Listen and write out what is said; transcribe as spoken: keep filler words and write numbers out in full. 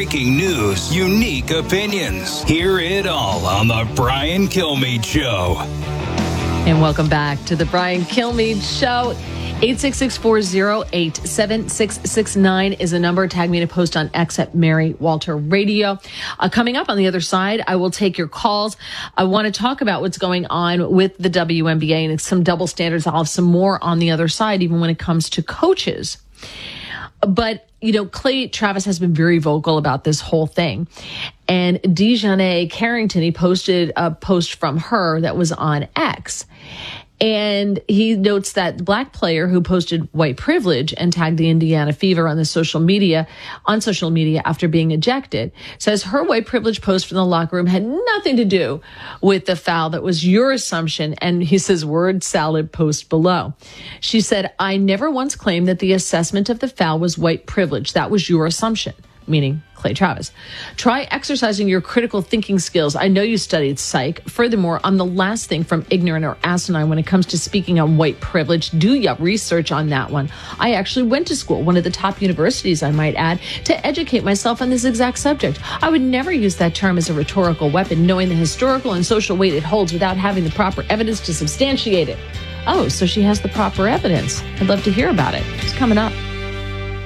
breaking news, unique opinions. Hear it all on The Brian Kilmeade Show. And welcome back to The Brian Kilmeade Show. eight six six, four oh eight, seven six six nine is a number. Tag me in a post on X at Mary Walter Radio. Uh, coming up on the other side, I will take your calls. I want to talk about what's going on with the W N B A and some double standards. I'll have some more on the other side, even when it comes to coaches. But, you know, Clay Travis has been very vocal about this whole thing. And Dejanay Carrington, he posted a post from her that was on X. And he notes that the black player who posted white privilege and tagged the Indiana Fever on the social media, on social media after being ejected, says her white privilege post from the locker room had nothing to do with the foul. That was your assumption. And he says, word salad post below. She said, I never once claimed that the assessment of the foul was white privilege. That was your assumption. Meaning Clay Travis. Try exercising your critical thinking skills. I know you studied psych. Furthermore, I'm the last thing from ignorant or asinine when it comes to speaking on white privilege. Do ya research on that one? I actually went to school, one of the top universities, I might add, to educate myself on this exact subject. I would never use that term as a rhetorical weapon, knowing the historical and social weight it holds without having the proper evidence to substantiate it. Oh, so she has the proper evidence. I'd love to hear about it. It's coming up.